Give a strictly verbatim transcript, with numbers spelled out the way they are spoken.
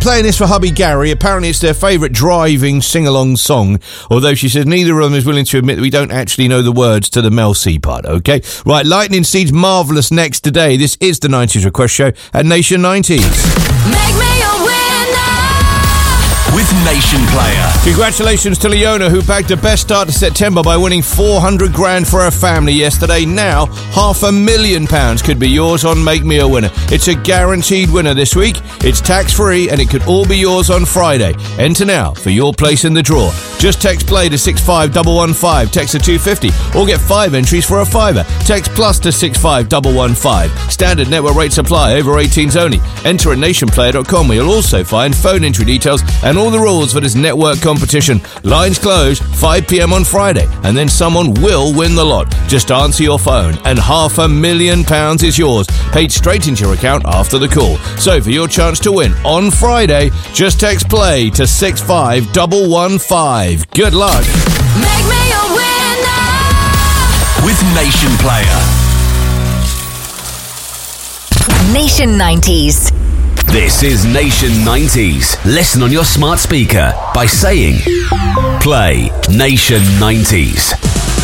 playing this for hubby Gary. Apparently it's their favourite driving sing-along song, although she says neither of them is willing to admit that we don't actually know the words to the Mel C part, okay? Right, Lightning Seed's Marvellous next today. This is the nineties Request Show at Nation nineties. Make me a winner with Nation Player. Congratulations to Leona, who bagged the best start to September by winning four hundred grand for her family yesterday. Now, half a million pounds could be yours on Make Me a Winner. It's a guaranteed winner this week. It's tax-free and it could all be yours on Friday. Enter now for your place in the draw. Just text play to six five one one five, text to two fifty, or get five entries for a fiver. Text plus to six five one one five. Standard network rates apply, over eighteens only. Enter at nation player dot com where you'll also find phone entry details and all the rules for this network competition. Lines close five p.m. on Friday, and then someone will win the lot. Just answer your phone and half a million pounds is yours, paid straight into your account after the call. So for your chance to win on Friday, just text play to six five one one five. Good luck. Make me a winner with Nation Player. Nation nineties. This is Nation nineties. Listen on your smart speaker by saying play Nation nineties.